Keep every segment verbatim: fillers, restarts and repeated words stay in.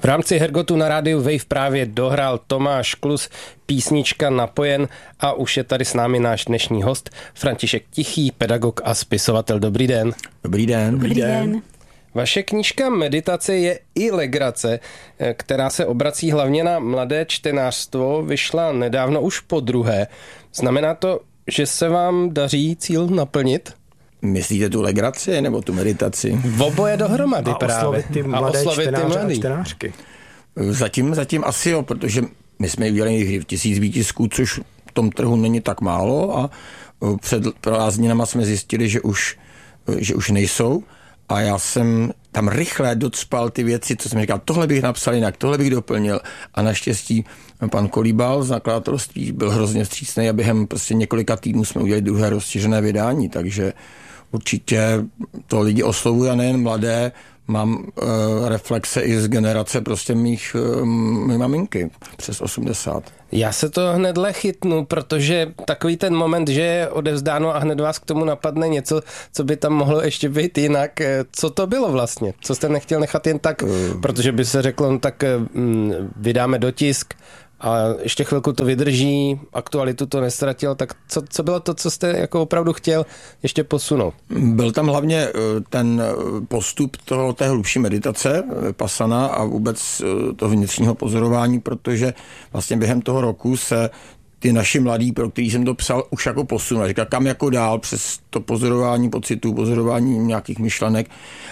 rámci Hergotu na rádiu Wave právě dohrál Tomáš Klus písnička Napojen a už je tady s námi náš dnešní host František Tichý, pedagog a spisovatel. Dobrý den. Dobrý den. Dobrý den. Vaše knížka Meditace je i legrace, která se obrací hlavně na mladé čtenářstvo, vyšla nedávno už po druhé. Znamená to, že se vám daří cíl naplnit? Myslíte tu legraci nebo tu meditaci? V oboje dohromady a právě. Oslovit ty mladé čtenáře a čtenářky. Zatím, zatím asi jo, protože my jsme udělali tisíc výtisků, což v tom trhu není tak málo a před prázdninama jsme zjistili, že už, že už nejsou a já jsem tam rychle docpal ty věci, co jsem říkal, tohle bych napsal jinak, tohle bych doplnil a naštěstí pan Kolíbal z nakladatelství byl hrozně vstřícný a během prostě několika týdnů jsme udělali druhé rozšířené vydání, takže určitě to lidi oslovuje a nejen mladé, mám uh, reflexe i z generace prostě mých uh, mý maminky přes osmdesát. Já se to hnedle chytnu, protože takový ten moment, že je odevzdáno a hned vás k tomu napadne něco, co by tam mohlo ještě být jinak. Co to bylo vlastně? Co jste nechtěl nechat jen tak? Uh, protože by se řeklo, no tak um, vydáme dotisk a ještě chvilku to vydrží, aktualitu to nestratil, tak co, co bylo to, co jste jako opravdu chtěl ještě posunout? Byl tam hlavně ten postup toho, té hlubší meditace, pasana a vůbec toho vnitřního pozorování, protože vlastně během toho roku se ty naši mladí, pro který jsem to psal, už jako posunul. Říkal, kam jako dál přes to pozorování pocitů, pozorování nějakých myšlenek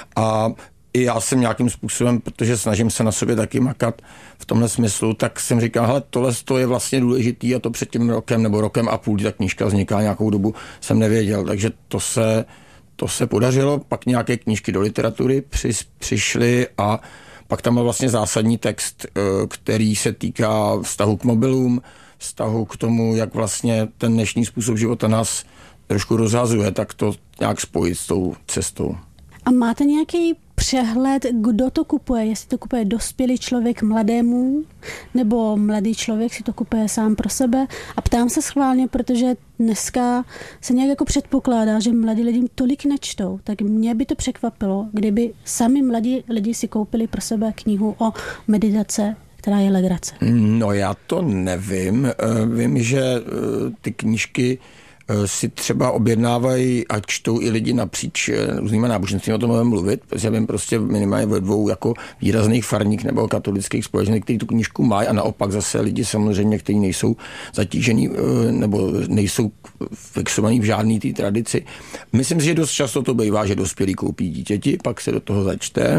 a i já jsem nějakým způsobem, protože snažím se na sobě taky makat v tomhle smyslu, tak jsem říkal, hele, tohle je vlastně důležitý a to před tím rokem nebo rokem a půl, ta knížka vzniká nějakou dobu, jsem nevěděl, takže to se, to se podařilo, pak nějaké knížky do literatury při, přišly a pak tam byl vlastně zásadní text, který se týká vztahu k mobilům, vztahu k tomu, jak vlastně ten dnešní způsob života nás trošku rozhazuje, tak to nějak spojit s tou cestou. A máte nějaký přehled, kdo to kupuje? Jestli to kupuje dospělý člověk mladému, nebo mladý člověk si to kupuje sám pro sebe? A ptám se schválně, protože dneska se nějak jako předpokládá, že mladí lidi tolik nečtou, tak mě by to překvapilo, kdyby sami mladí lidi si koupili pro sebe knihu o meditace, která je legrace. No já to nevím. Vím, že ty knížky si třeba objednávají a čtou i lidi napříč různými náboženstvím, o tom můžeme mluvit, protože vím prostě minimálně ve dvou jako výrazných farních nebo katolických společností, kteří tu knížku mají a naopak zase lidi samozřejmě, kteří nejsou zatížený nebo nejsou fixovaní v žádný té tradici. Myslím si, že dost často to bývá, že dospělí koupí dítěti, pak se do toho začte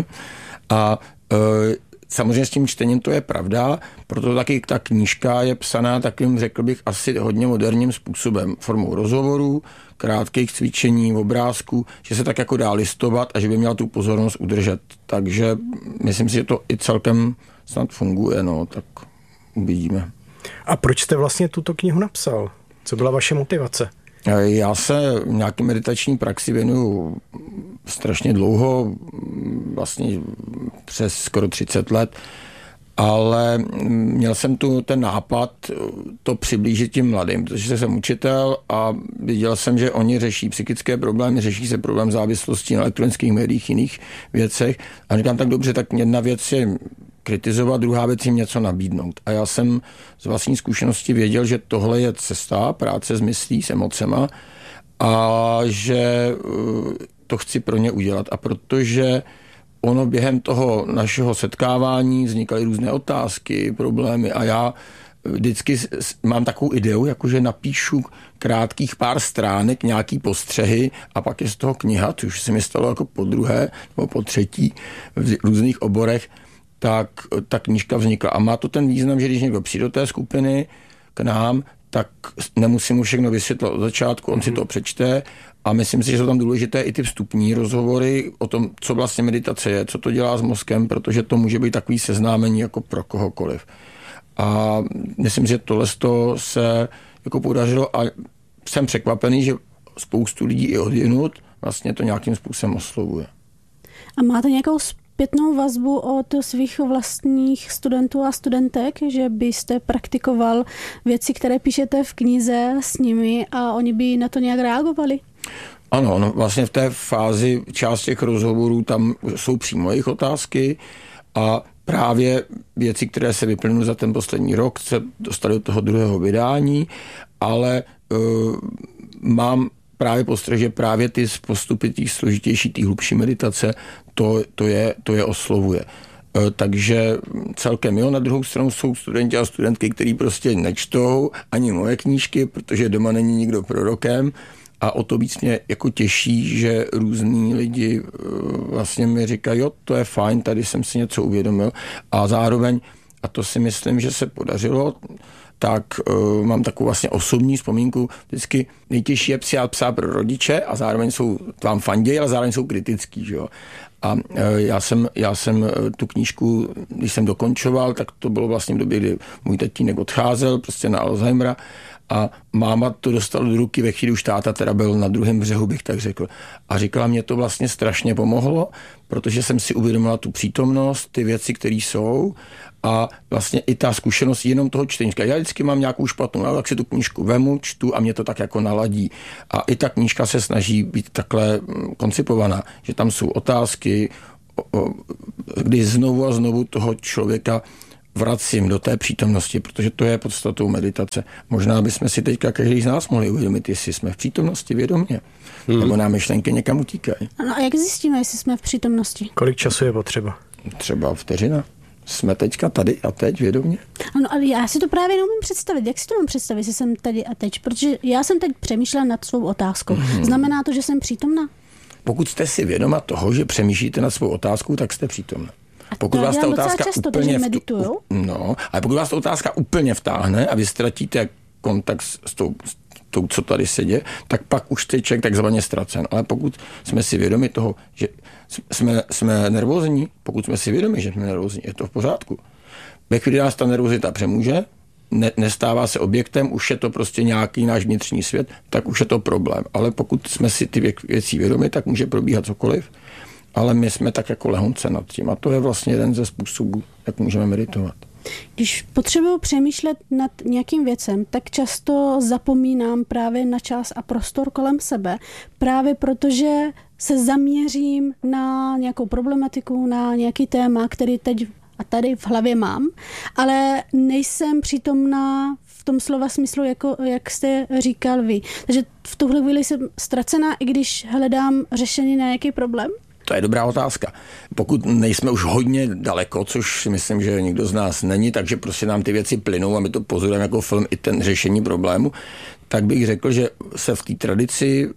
a samozřejmě s tím čtením to je pravda, proto taky ta knížka je psaná takým, řekl bych, asi hodně moderním způsobem. Formou rozhovorů, krátkých cvičení, obrázků, že se tak jako dá listovat a že by měla tu pozornost udržet. Takže myslím si, že to i celkem snad funguje, no, tak uvidíme. A proč jste vlastně tuto knihu napsal? Co byla vaše motivace? Já se nějaké meditační praxi věnuju strašně dlouho, vlastně přes skoro třicet let, ale měl jsem tu ten nápad to přiblížit tím mladým, protože jsem učitel a viděl jsem, že oni řeší psychické problémy, řeší se problém závislostí na elektronických médiích, jiných věcech a říkám, tak dobře, tak jedna věc je kritizovat, druhá věc jim něco nabídnout. A já jsem z vlastní zkušenosti věděl, že tohle je cesta, práce s myslí, s emocema a že to chci pro ně udělat. A protože ono během toho našeho setkávání vznikaly různé otázky, problémy a já vždycky mám takovou ideu, jakože napíšu krátkých pár stránek, nějaký postřehy a pak je z toho kniha, což se mi stalo jako po druhé nebo po třetí v různých oborech, tak ta knížka vznikla. A má to ten význam, že když někdo přijde do té skupiny k nám, tak nemusím mu všechno vysvětlit od začátku, on si to přečte a myslím si, že jsou tam důležité i ty vstupní rozhovory o tom, co vlastně meditace je, co to dělá s mozkem, protože to může být takový seznámení jako pro kohokoliv. A myslím, že tohle se jako podařilo a jsem překvapený, že spoustu lidí i odjinud vlastně to nějakým způsobem oslovuje. A máte nějakou zpětnou vazbu od svých vlastních studentů a studentek, že byste praktikoval věci, které píšete v knize s nimi a oni by na to nějak reagovali? Ano, no vlastně v té fázi část těch rozhovorů tam jsou přímo jejich otázky a právě věci, které se vyplynuly za ten poslední rok, se dostaly do toho druhého vydání, ale uh, mám právě postřeh, že právě ty postupy, ty složitější, ty hlubší meditace, to, to, je, to je oslovuje. Takže celkem jo, na druhou stranu jsou studenti a studentky, kteří prostě nečtou ani moje knížky, protože doma není nikdo prorokem a o to víc mě jako těší, že různí lidi vlastně mi říkají, jo, to je fajn, tady jsem si něco uvědomil a zároveň, a to si myslím, že se podařilo, tak uh, mám takovou vlastně osobní vzpomínku. Vždycky nejtěžší je psát psa pro rodiče a zároveň jsou vám fanději, ale zároveň jsou kritický, že jo. A uh, já jsem, já jsem uh, tu knížku, když jsem dokončoval, tak to bylo vlastně v době, kdy můj tatínek odcházel prostě na Alzheimera a máma to dostala do ruky ve chvíli, už táta teda byl na druhém břehu, bych tak řekl. A říkala, mě to vlastně strašně pomohlo, protože jsem si uvědomila tu přítomnost, ty věci, které jsou a vlastně i ta zkušenost jenom toho čtení. Já vždycky mám nějakou špatnou náladu, tak si tu knížku vemu, čtu a mě to tak jako naladí. A i ta knížka se snaží být takhle koncipovaná, že tam jsou otázky, kdy znovu a znovu toho člověka vracím do té přítomnosti, protože to je podstatou meditace. Možná bychom si teďka každý z nás mohli uvědomit, jestli jsme v přítomnosti vědomě, hmm. nebo nám myšlenky někam utíkají. No a jak zjistíme, jestli jsme v přítomnosti? Kolik času je potřeba? Třeba vteřina. Jsme teďka tady a teď vědomě? Ano, ale já si to právě neumím představit. Jak si to mám představit, jestli jsem tady a teď? Protože já jsem teď přemýšlela nad svou otázkou. Hmm. Znamená to, že jsem přítomná? Pokud jste si vědoma toho, že přemýšlíte nad svou otázkou, tak jste přítomná. Pokud vás ta otázka často, úplně vtu... no, ale pokud vás ta otázka úplně vtáhne a vy ztratíte kontakt s tou, s tou, co tady se děje, tak pak už jste člověk takzvaně ztracen. Ale pokud jsme si vědomi toho, že jsme, jsme nervózní, pokud jsme si vědomi, že jsme nervózní, je to v pořádku. Ve chvíli nás ta nervozita přemůže, ne, nestává se objektem, už je to prostě nějaký náš vnitřní svět, tak už je to problém. Ale pokud jsme si ty věcí vědomi, tak může probíhat cokoliv. Ale my jsme tak jako lehonce nad tím. A to je vlastně jeden ze způsobů, jak můžeme meditovat. Když potřebuji přemýšlet nad nějakým věcem, tak často zapomínám právě na čas a prostor kolem sebe. Právě protože se zaměřím na nějakou problematiku, na nějaký téma, který teď a tady v hlavě mám, ale nejsem přítomná v tom slova smyslu, jako, jak jste říkal vy. Takže v tuhle chvíli jsem ztracená, i když hledám řešení na nějaký problém? To je dobrá otázka. Pokud nejsme už hodně daleko, což si myslím, že nikdo z nás není, takže prostě nám ty věci plynou a my to pozorujeme jako film i ten řešení problému, tak bych řekl, že se v té tradici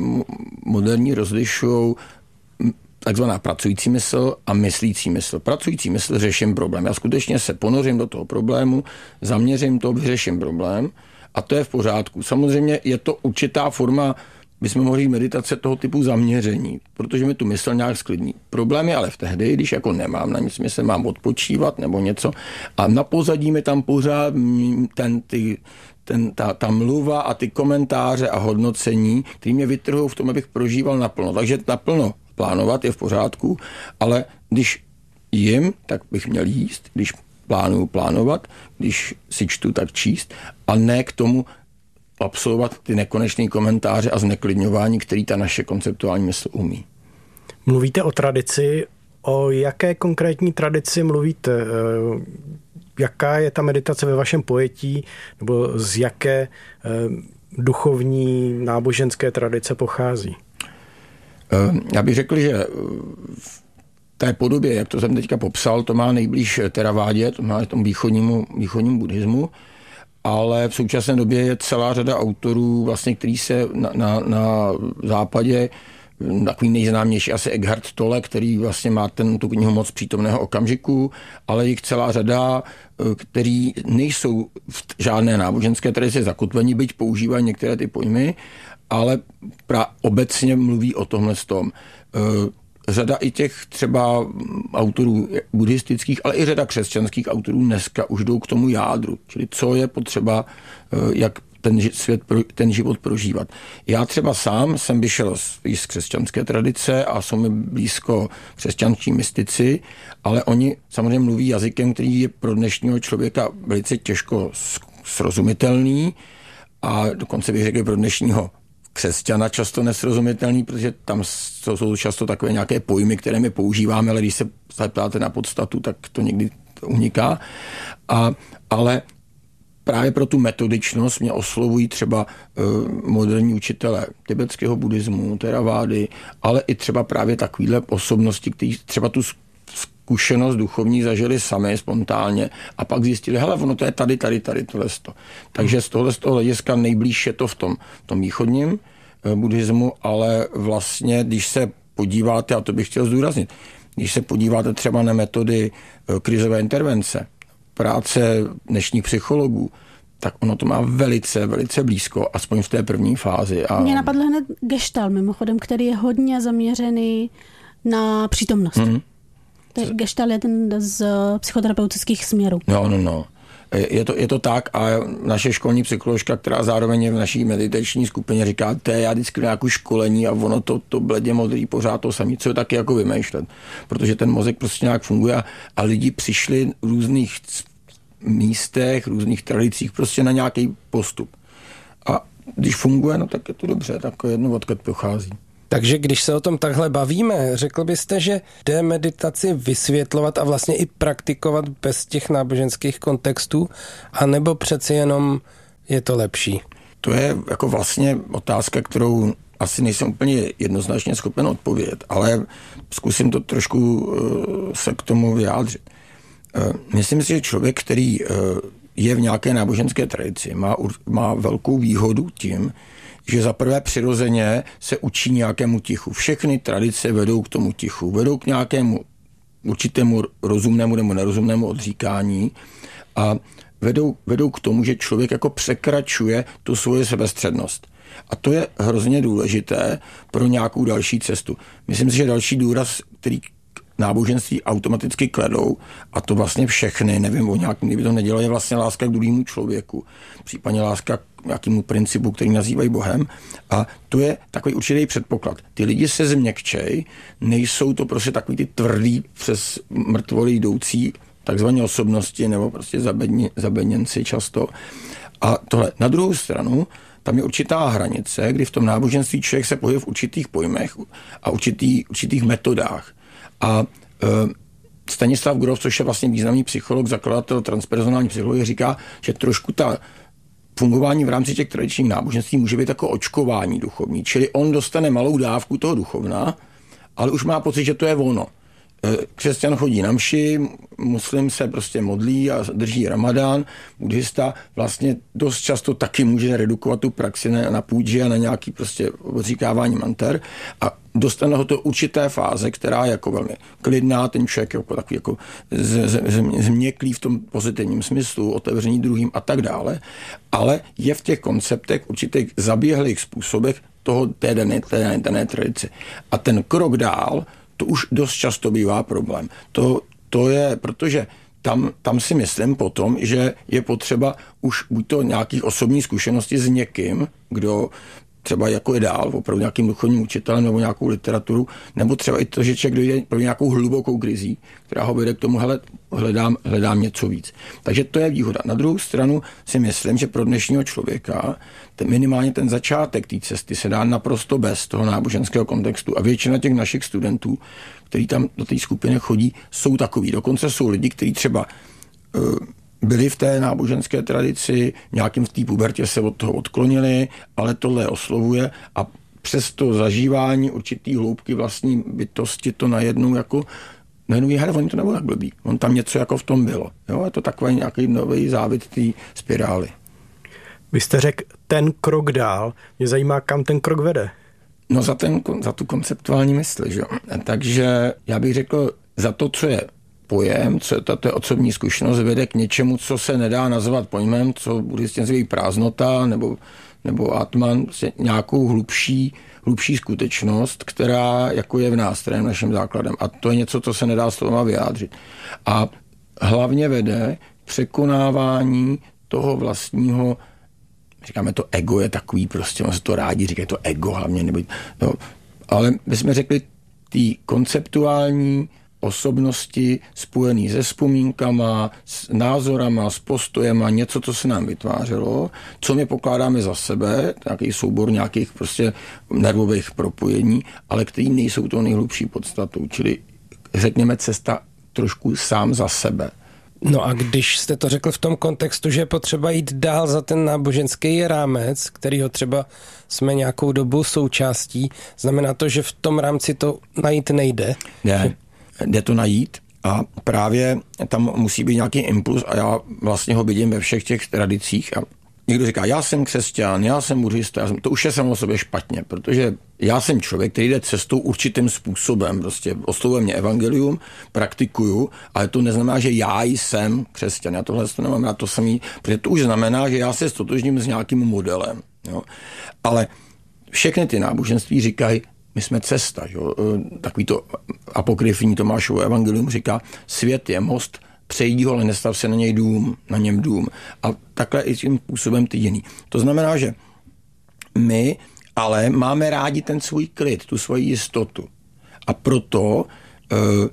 moderní rozlišují takzvaná pracující mysl a myslící mysl. Pracující mysl řeším problém. Já skutečně se ponořím do toho problému, zaměřím to, vyřeším problém a to je v pořádku. Samozřejmě je to určitá forma, bychom mohli meditace toho typu zaměření, protože mi tu mysl nějak sklidní. Problém je ale v tehdy, když jako nemám na nic mysl, mám odpočívat nebo něco a na pozadí mi tam pořád ten, ty, ten, ta, ta mluva a ty komentáře a hodnocení, který mě vytrhují v tom, abych prožíval naplno. Takže naplno plánovat je v pořádku, ale když jim, tak bych měl jíst, když plánuju plánovat, když si čtu, tak číst a ne k tomu absolvovat ty nekonečné komentáře a zneklidňování, který ta naše konceptuální mysl umí. Mluvíte o tradici. O jaké konkrétní tradici mluvíte? Jaká je ta meditace ve vašem pojetí? Nebo z jaké duchovní náboženské tradice pochází? Já bych řekl, že v té podobě, jak to jsem teďka popsal, to má nejblíž Theravádě, to má tomu východnímu, východnímu buddhismu, ale v současné době je celá řada autorů, vlastně, který se na, na, na západě, takový nejznámější asi Eckhart Tolle, který vlastně má ten, tu knihu Moc přítomného okamžiku, ale jich celá řada, který nejsou v žádné náboženské tradici zakotvení, byť používají některé ty pojmy, ale pra, obecně mluví o tomhle tom. Řada i těch třeba autorů buddhistických, ale i řada křesťanských autorů dneska už jdou k tomu jádru, čili co je potřeba, jak ten svět, ten život prožívat. Já třeba sám jsem vyšel z, z křesťanské tradice a jsou mi blízko křesťanští mystici, ale oni samozřejmě mluví jazykem, který je pro dnešního člověka velice těžko srozumitelný a dokonce bych řekl pro dnešního křesťana často nesrozumitelný, protože tam jsou často takové nějaké pojmy, které my používáme, ale když se se ptáte na podstatu, tak to někdy uniká. A, ale právě pro tu metodičnost mě oslovují třeba uh, moderní učitelé tibetského buddhismu, teravády, ale i třeba právě takovýhle osobnosti, kteří třeba tu zkušenost duchovní zažili sami spontánně a pak zjistili, hele, ono to je tady, tady, tady, tohle. Takže z tohle z toho hlediska nejblíž je to v tom, v tom východním uh, buddhismu, ale vlastně, když se podíváte, a to bych chtěl zdůraznit, když se podíváte třeba na metody uh, krizové intervence, práce dnešních psychologů, tak ono to má velice, velice blízko, aspoň v té první fázi. A... Mně napadl hned Gestalt, mimochodem, který je hodně zaměřený na přítomnost. Mm-hmm. Gestalt je ten z psychoterapeutických směrů. No, no, no. Je to, je to tak a naše školní psycholožka, která zároveň je v naší meditační skupině, říká, to je já vždycky nějakou školení a ono to, to bledě modrý pořád to samé, co je taky jako vymýšlet. Protože ten mozek prostě nějak funguje a, a lidi přišli v různých místech, různých tradicích prostě na nějaký postup. A když funguje, no tak je to dobře, tak jedno odkud pochází. Takže když se o tom takhle bavíme, řekl byste, že jde meditaci vysvětlovat a vlastně i praktikovat bez těch náboženských kontextů, anebo přeci jenom je to lepší? To je jako vlastně otázka, kterou asi nejsem úplně jednoznačně schopen odpovědět, ale zkusím to trošku se k tomu vyjádřit. Myslím si, že člověk, který je v nějaké náboženské tradici, má, má velkou výhodu tím, že zaprvé přirozeně se učí nějakému tichu. Všechny tradice vedou k tomu tichu, vedou k nějakému určitému rozumnému nebo nerozumnému odříkání a vedou, vedou k tomu, že člověk jako překračuje tu svoji sebestřednost. A to je hrozně důležité pro nějakou další cestu. Myslím si, že další důraz, který náboženství automaticky kladou, a to vlastně všechny, nevím o nějakým, kdyby to nedělalo, je vlastně láska k druhému člověku, případně láska k nějakému principu, který nazývají Bohem. A to je takový určitý předpoklad. Ty lidi se změkčej, nejsou to prostě takový ty tvrdý přes mrtvoly jdoucí takzvané osobnosti nebo prostě zabedni, zabedněnci často. A tohle. Na druhou stranu, tam je určitá hranice, kdy v tom náboženství člověk se pohybuje v určitých pojmech a určitý, určitých metodách. A e, Stanislav Grof, což je vlastně významný psycholog, zakladatel transpersonální psychologie, říká, že trošku ta fungování v rámci těch tradičních náboženství může být jako očkování duchovní. Čili on dostane malou dávku toho duchovna, ale už má pocit, že to je ono. Křesťan chodí na mši, muslim se prostě modlí a drží ramadán, buddhista vlastně dost často taky může redukovat tu praxi na, na půdži a na nějaký prostě odříkávání manter a dostane ho to určité fáze, která je jako velmi klidná, ten člověk je jako takový jako z, z, z, změklý v tom pozitivním smyslu, otevření druhým a tak dále, ale je v těch konceptech určitých zaběhlých způsobech toho té dané, té dané tradice. A ten krok dál, to už dost často bývá problém. To, to je, protože tam, tam si myslím potom, že je potřeba už buď to nějakých osobních zkušeností s někým, kdo třeba jako je dál, opravdu nějakým duchovním učitelem nebo nějakou literaturu, nebo třeba i to, že člověk dojde pro nějakou hlubokou krizí, která ho vede k tomu, hele, hledám, hledám něco víc. Takže to je výhoda. Na druhou stranu si myslím, že pro dnešního člověka ten, minimálně ten začátek té cesty se dá naprosto bez toho náboženského kontextu. A většina těch našich studentů, kteří tam do té skupiny chodí, jsou takový. Dokonce jsou lidi, kteří třeba uh, byli v té náboženské tradici, nějakým v té pubertě se od toho odklonili, ale tohle oslovuje a přes to zažívání určitý hloubky vlastní bytosti to najednou jako najednou je, hele, on to nebylo tak blbý. On tam něco jako v tom bylo. Jo? Je to takový nějaký nový závit té spirály. Vy jste řekl ten krok dál. Mě zajímá, kam ten krok vede. No za, ten, za tu konceptuální mysl, že jo. Takže já bych řekl, za to, co je pojem, co je tato osobní zkušenost, vede k něčemu, co se nedá nazvat pojmem, co buddhisté nazývají prázdnota nebo, nebo atman, nějakou hlubší, hlubší skutečnost, která jako je v nás, která je naším základem. A to je něco, co se nedá slovama vyjádřit. A hlavně vede překonávání toho vlastního, říkáme to ego je takový, prostě on se to rádi říká, to ego hlavně, nebo, no, ale my jsme řekli ty konceptuální osobnosti spojený se vzpomínkama, s názorama, s postojema, něco, co se nám vytvářelo, co my pokládáme za sebe, nějaký soubor nějakých prostě nervových propojení, ale který nejsou to nejhlubší podstatou. Čili řekněme, cesta trošku sám za sebe. No a když jste to řekl v tom kontextu, že je potřeba jít dál za ten náboženský rámec, kterýho třeba jsme nějakou dobu součástí, znamená to, že v tom rámci to najít nejde? Ne, jde to najít a právě tam musí být nějaký impuls a já vlastně ho vidím ve všech těch tradicích a někdo říká, já jsem křesťan, já jsem buddhista, já jsem, to už je samo o sobě špatně, protože já jsem člověk, který jde cestou určitým způsobem, prostě oslovuje mě evangelium, praktikuju, ale to neznamená, že já jsem křesťan, já tohle to nemám, já to samý, protože to už znamená, že já se stotožním s nějakým modelem, jo. Ale všechny ty náboženství říkají, my jsme cesta, jo. Takový to apokryfní Tomášovo evangelium říká, svět je most, přejdi ho, ale nestav se na něj dům, na něm dům. A takhle i tím způsobem ty jiný. To znamená, že my ale máme rádi ten svůj klid, tu svoji jistotu. A proto uh,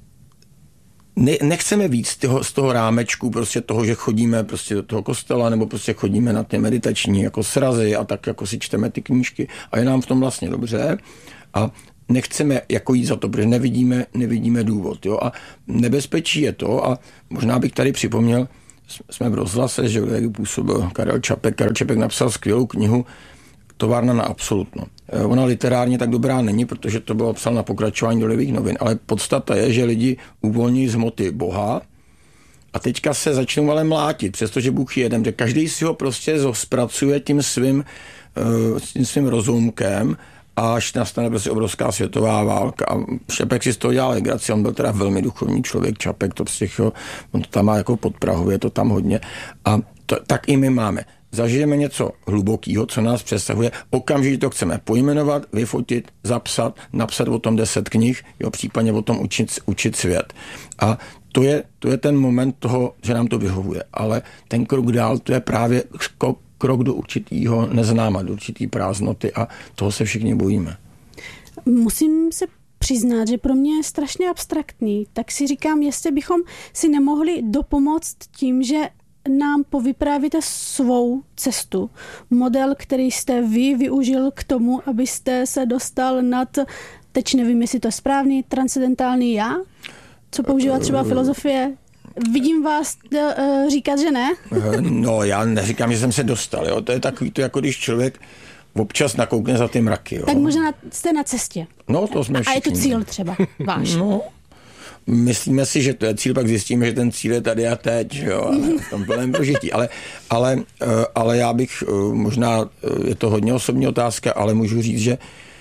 ne, nechceme víc z toho, z toho rámečku prostě toho, že chodíme prostě do toho kostela nebo prostě chodíme na ty meditační jako srazy a tak jako si čteme ty knížky a je nám v tom vlastně dobře. A nechceme jako jít za to, protože nevidíme, nevidíme důvod. Jo? A nebezpečí je to, a možná bych tady připomněl, jsme v rozhlase, že jak působil Karel Čapek. Karel Čapek napsal skvělou knihu Továrna na absolutno. Ona literárně tak dobrá není, protože to bylo psal na pokračování do Lidových novin, ale podstata je, že lidi uvolní z hmoty Boha a teďka se začnou ale mlátit, přestože Bůh je jeden, že každý si ho prostě zpracuje tím svým, tím svým rozumkem, až nastane prostě obrovská světová válka. A Čapek si z toho dělal legraci, on byl teda velmi duchovní člověk, Čapek, to prostě, on to tam má jako pod Prahu, je to tam hodně. A to, tak i my máme. Zažijeme něco hlubokého, co nás přesahuje, okamžitě to chceme pojmenovat, vyfotit, zapsat, napsat o tom deset knih, jo, případně o tom učit, učit svět. A to je, to je ten moment toho, že nám to vyhovuje. Ale ten krok dál, to je právě skok, krok do určitýho neznáma, do určitý prázdnoty a toho se všichni bojíme. Musím se přiznat, že pro mě je strašně abstraktní, tak si říkám, jestli bychom si nemohli dopomoct tím, že nám povyprávíte svou cestu. Model, který jste vy využil k tomu, abyste se dostal nad, teď nevím, jestli to je správný, transcendentální já, co používá třeba filozofie. Vidím vás uh, říkat, že ne? No, já neříkám, že jsem se dostal. Jo. To je takový to, jako když člověk občas nakoukne za ty mraky. Jo. Tak možná jste na cestě. No, to jsme všichni. A je to cíl třeba váš? No, myslíme si, že to je cíl, pak zjistíme, že ten cíl je tady a teď, jo, ale v tom plném prožití. Ale, ale, ale já bych, možná je to hodně osobní otázka, ale můžu říct, že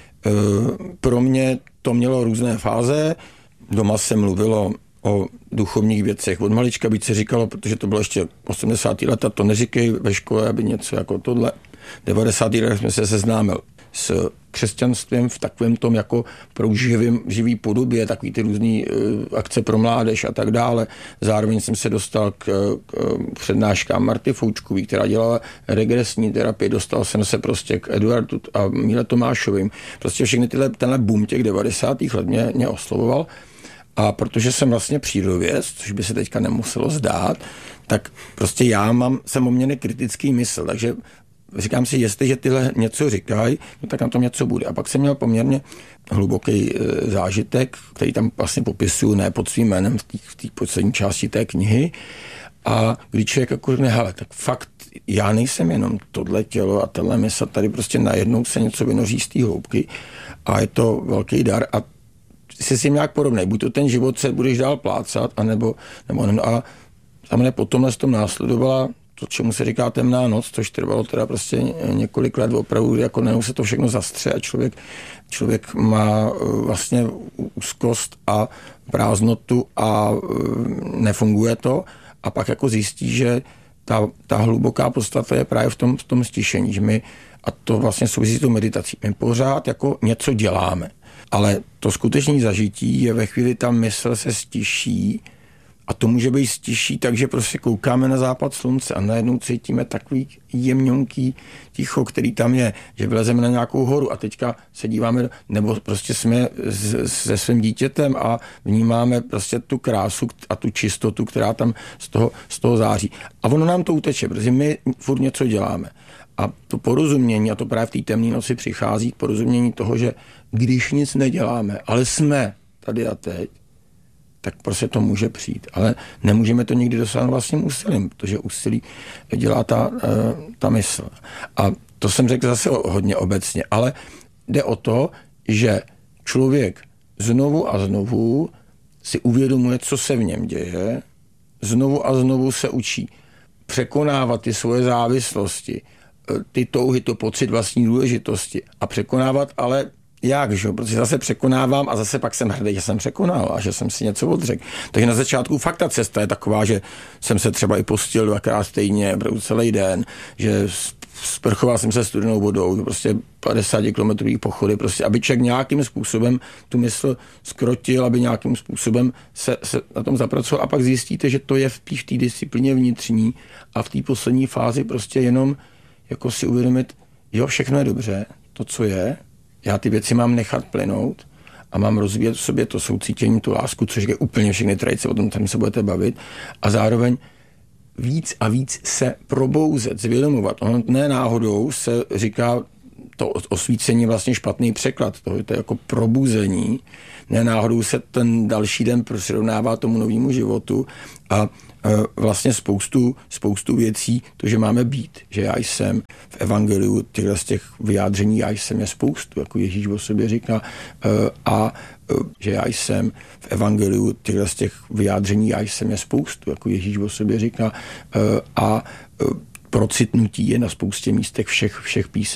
pro mě to mělo různé fáze. Doma se mluvilo o duchovních věcech. Od malička by se říkalo, protože to bylo ještě osmdesátá léta, to neříkej ve škole, aby něco jako tohle. devadesátá letech jsme se seznámil s křesťanstvím v takovém tom jako prouživým, živý podobě, takový ty různý uh, akce pro mládež a tak dále. Zároveň jsem se dostal k, k přednáškám Marty Foučkový, která dělala regresní terapii. Dostal jsem se prostě k Eduardu a Míle Tomášovým. Prostě všechny tyhle, tenhle boom těch devadesátých let mě, mě oslovoval. A protože jsem vlastně přírodověd, což by se teďka nemuselo zdát, tak prostě já mám, jsem oměrně kritický mysl, takže říkám si, jestliže tyhle něco říkají, no tak na tom něco bude. A pak jsem měl poměrně hluboký e, zážitek, který tam vlastně popisuju, ne pod svým jménem v té poslední části té knihy. A když člověk jako řekne, hele, tak fakt, já nejsem jenom tohle tělo a tenhle mysl, tady prostě najednou se něco vynoří z té hloubky a je to velký dar a jsi si nějak podobnej. Buď to ten život se budeš dál plácat, anebo, nebo ne. A za mne potom s tom následovala to, čemu se říká temná noc, což trvalo teda prostě několik let opravdu, jako nenou se to všechno zastře a člověk, člověk má vlastně úzkost a prázdnotu a nefunguje to a pak jako zjistí, že ta, ta hluboká podstata je právě v tom, v tom stišení, že my, a to vlastně souvisí s tou meditací, my pořád jako něco děláme. Ale to skutečné zažití je ve chvíli, ta mysl se stiší a to může být stiší, takže prostě koukáme na západ slunce a najednou cítíme takový jemňonký ticho, který tam je, že vylezeme na nějakou horu a teďka se díváme, nebo prostě jsme se svým dítětem a vnímáme prostě tu krásu a tu čistotu, která tam z toho, z toho září. A ono nám to uteče, protože my furt něco děláme. A to porozumění, a to právě v té temné noci přichází, porozumění toho, že když nic neděláme, ale jsme tady a teď, tak prostě to může přijít. Ale nemůžeme to nikdy dosáhnout vlastním úsilím, protože úsilí dělá ta, ta mysl. A to jsem řekl zase hodně obecně, ale jde o to, že člověk znovu a znovu si uvědomuje, co se v něm děje, znovu a znovu se učí překonávat ty svoje závislosti, ty touhy, to pocit vlastní důležitosti a překonávat, ale jak, že? Protože zase překonávám a zase pak jsem hrdý, že jsem překonal a že jsem si něco odřekl. Takže na začátku fakt ta cesta je taková, že jsem se třeba i postil dvakrát stejně, celý den, že sprchoval jsem se studenou vodou, prostě padesát kilometrový pochody, prostě, aby člověk nějakým způsobem tu mysl skrotil, aby nějakým způsobem se, se na tom zapracoval a pak zjistíte, že to je v té disciplíně vnitřní a v té poslední fázi prostě jenom jako si uvědomit, jo, všechno je dobře, to, co je, já ty věci mám nechat plynout a mám rozvíjet v sobě to soucítění, tu lásku, což je úplně všechny tradice, o tom tam se budete bavit, a zároveň víc a víc se probouzet, zvědomovat. Ono ne náhodou se říká to osvícení vlastně špatný překlad, to je to jako probuzení. Ne náhodou se ten další den přirovnává tomu novému životu a vlastně spoustu, spoustu věcí, to, že máme být, že já jsem v evangeliu, těchto z těch vyjádření já jsem je spoustu, jako Ježíš o sobě říká, a že já jsem v evangeliu, těchto z těch vyjádření já jsem je spoustu, jako Ježíš o sobě říká, a procitnutí je na spoustě místech všech, všech písem.